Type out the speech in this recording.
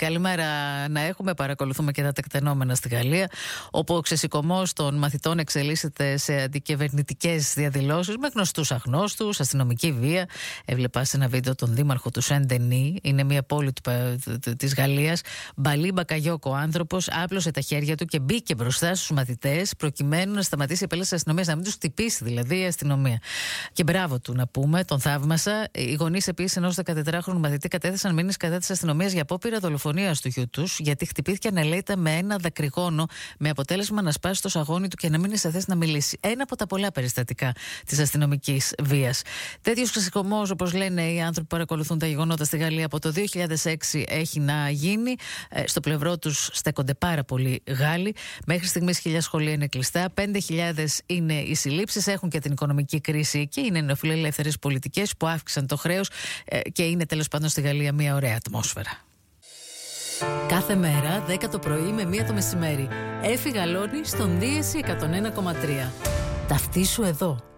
καλημέρα να έχουμε. Παρακολουθούμε και τα τεκτενόμενα στη Γαλλία, όπου ο ξεσηκωμός των μαθητών εξελίσσεται σε αντικυβερνητικές διαδηλώσεις με γνωστούς αγνώστους, αστυνομική βία. Έβλεπα σε ένα βίντεο τον δήμαρχο του Σεντενί, είναι μια πόλη της Γαλλίας. Μπαλί Μπακαγιόκο, ο άνθρωπος άπλωσε τα χέρια του και μπήκε μπροστά στους μαθητές, προκειμένου να σταματήσει η επέλαση της αστυνομίας, να μην τους χτυπήσει δηλαδή η αστυνομία. Και μπράβο του, να πούμε, τον θαύμασα. Οι γονείς επίσης ενός 14χρονου μαθητή κατέθεσαν μήνυση κατά της αστυνομίας για απόπειρα δολοφονίας του γιού τους, γιατί χτυπήθηκε ανελαίητα με ένα δακρυγόνο, με αποτέλεσμα να σπάσει το σαγόνι του και να μην είναι σε θέση να μιλήσει. Ένα από τα πολλά περιστατικά της αστυνομικής βίας. Τέτοιος ξεσηκωμός, όπως λένε οι άνθρωποι που παρακολουθούν τα γεγονότα στη Γαλλία, από το 2006 έχει να γίνει. Στο πλευρό τους στέκονται πάρα πολλοί Γάλλοι. Μέχρι στιγμής 1.000 σχολεία είναι κλειστά, 5.000 είναι οι συλλήψεις. Έχουν και την οικονομική κρίση και είναι νεοφιλελεύθερες πολιτικές που αύξησαν το χρέος και είναι τέλος πάντων στη Γαλλία μια ωραία ατμόσφαιρα. Κάθε μέρα 10 το πρωί με 1 το μεσημέρι. Έφη Γαλώνη στον Δίεση 101,3. Ταυτίσου εδώ.